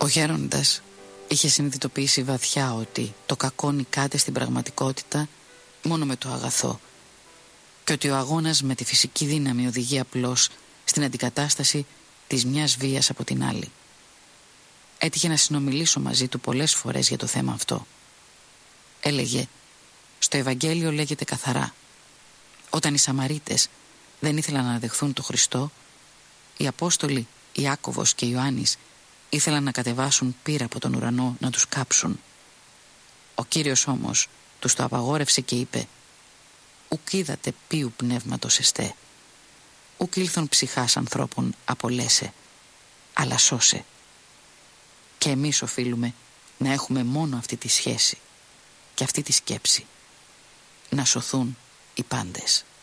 Ο γέροντας είχε συνειδητοποιήσει βαθιά ότι το κακό νικάται στην πραγματικότητα μόνο με το αγαθό και ότι ο αγώνας με τη φυσική δύναμη οδηγεί απλώς στην αντικατάσταση της μιας βίας από την άλλη. Έτυχε να συνομιλήσω μαζί του πολλές φορές για το θέμα αυτό. Έλεγε, στο Ευαγγέλιο λέγεται καθαρά, όταν οι Σαμαρίτες δεν ήθελαν να δεχθούν τον Χριστό, οι Απόστολοι Ιάκωβος και Ιωάννης ήθελαν να κατεβάσουν πύρα από τον ουρανό να τους κάψουν. Ο Κύριος όμως τους το απαγόρευσε και είπε, ουκ είδατε ποιου πνεύματος εστέ, ουκ ήλθον ψυχάς ανθρώπων απολέσε, αλλά σώσε. Και εμείς οφείλουμε να έχουμε μόνο αυτή τη σχέση και αυτή τη σκέψη, να σωθούν οι πάντες.